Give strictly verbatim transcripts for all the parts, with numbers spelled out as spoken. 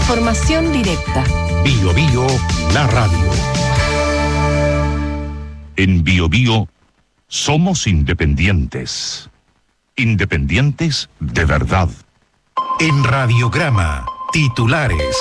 Información directa. Bio Bio, la radio. En Bio Bio somos independientes. Independientes de verdad. En Radiograma, titulares.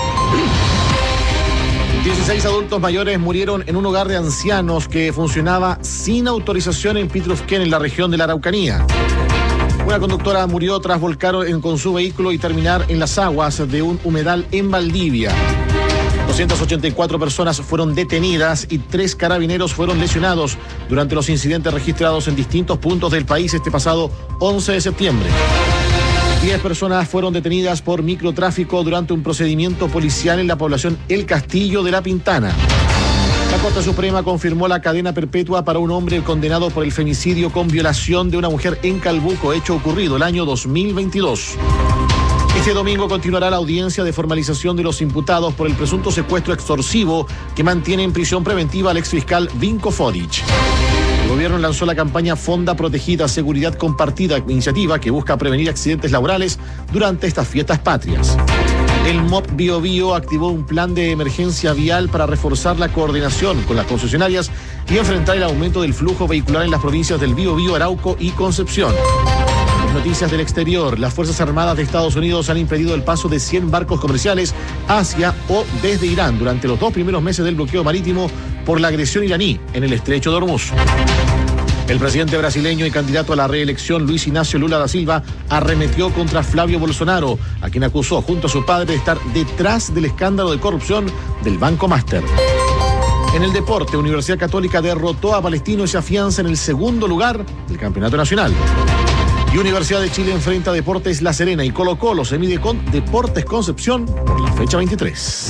dieciséis adultos mayores murieron en un hogar de ancianos que funcionaba sin autorización en Pitrufquén, en la región de la Araucanía. Una conductora murió tras volcar en, con su vehículo y terminar en las aguas de un humedal en Valdivia. doscientas ochenta y cuatro personas fueron detenidas y tres carabineros fueron lesionados durante los incidentes registrados en distintos puntos del país este pasado once de septiembre. Diez personas fueron detenidas por microtráfico durante un procedimiento policial en la población El Castillo de La Pintana. La Corte Suprema confirmó la cadena perpetua para un hombre condenado por el femicidio con violación de una mujer en Calbuco, hecho ocurrido el año dos mil veintidós. Este domingo continuará la audiencia de formalización de los imputados por el presunto secuestro extorsivo que mantiene en prisión preventiva al exfiscal Vinko Fodic. El gobierno lanzó la campaña Fonda Protegida Seguridad Compartida, iniciativa que busca prevenir accidentes laborales durante estas fiestas patrias. El M O P Bio Bio activó un plan de emergencia vial para reforzar la coordinación con las concesionarias y enfrentar el aumento del flujo vehicular en las provincias del Bio Bio, Arauco y Concepción. Noticias del exterior. Las Fuerzas Armadas de Estados Unidos han impedido el paso de cien barcos comerciales hacia o desde Irán durante los dos primeros meses del bloqueo marítimo por la agresión iraní en el estrecho de Hormuz. El presidente brasileño y candidato a la reelección, Luis Ignacio Lula da Silva, arremetió contra Flavio Bolsonaro, a quien acusó junto a su padre de estar detrás del escándalo de corrupción del Banco Master. En el deporte, Universidad Católica derrotó a Palestino y se afianza en el segundo lugar del campeonato nacional. Y Universidad de Chile enfrenta a Deportes La Serena y Colo Colo se mide con Deportes Concepción por la fecha veintitrés.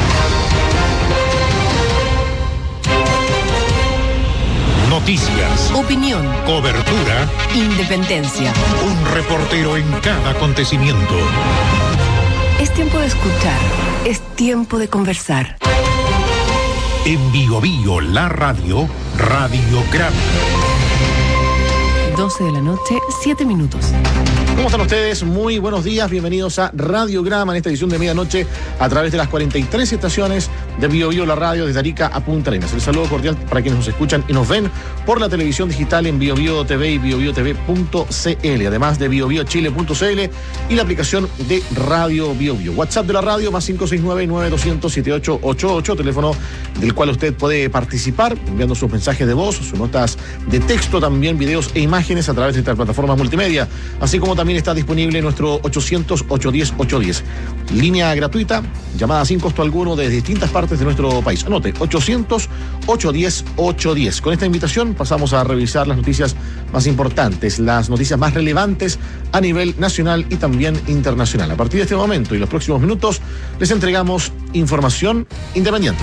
Noticias, Opinión, cobertura, independencia. un reportero en cada acontecimiento. Es tiempo de escuchar, es tiempo de conversar. En Bio Bio, la radio, Radiograma. doce de la noche, siete minutos. ¿Cómo están ustedes? Muy buenos días, bienvenidos a Radiograma en esta edición de medianoche a través de las cuarenta y tres estaciones de Bio Bio, la radio, desde Arica a Punta Arenas. El saludo cordial para quienes nos escuchan y nos ven por la televisión digital en Bio Bio T V y bio bio t v punto c l, además de bio bio chile punto c l y la aplicación de Radio Bio Bio. WhatsApp de la radio más cinco seis nueve, nueve dos cero cero, siete ocho ocho ocho, teléfono del cual usted puede participar enviando sus mensajes de voz, sus notas de texto, también videos e imágenes a través de esta plataforma multimedia, así como también está disponible nuestro ochocientos, ochocientos diez, ochocientos diez. Línea gratuita, llamada sin costo alguno desde distintas partes de nuestro país. Anote, ochocientos, ochocientos diez, ochocientos diez. Con esta invitación pasamos a revisar las noticias más importantes, las noticias más relevantes a nivel nacional y también internacional. A partir de este momento y los próximos minutos les entregamos información independiente.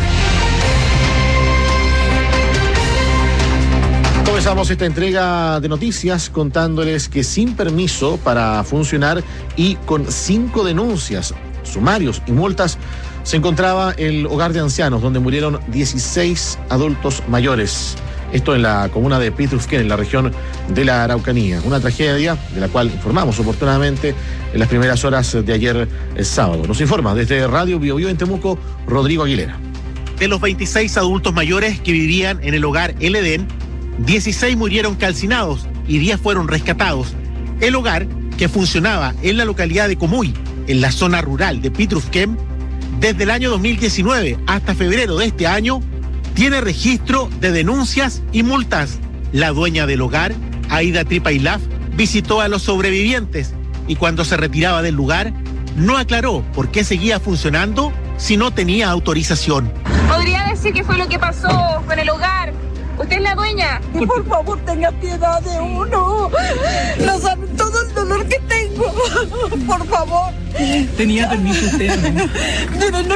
Comenzamos esta entrega de noticias contándoles que sin permiso para funcionar y con cinco denuncias, sumarios y multas, se encontraba el hogar de ancianos donde murieron dieciséis adultos mayores. Esto en la comuna de Pitrufquén, en la región de la Araucanía. Una tragedia de la cual informamos oportunamente en las primeras horas de ayer, el sábado. Nos informa desde Radio Bio Bio en Temuco, Rodrigo Aguilera. De los veintiséis adultos mayores que vivían en el hogar El Edén, dieciséis murieron calcinados y diez fueron rescatados. El hogar, que funcionaba en la localidad de Comuy, en la zona rural de Pitrufquén, desde el año dos mil diecinueve hasta febrero de este año, tiene registro de denuncias y multas. La dueña del hogar, Aida Tripailaf, visitó a los sobrevivientes y cuando se retiraba del lugar, no aclaró por qué seguía funcionando si no tenía autorización. ¿Podría decir qué fue lo que pasó con el hogar? ¿Usted es la dueña? Por favor, tenga piedad de uno. No saben todo el dolor que tengo. Por favor. ¿Tenía permiso usted? Pero no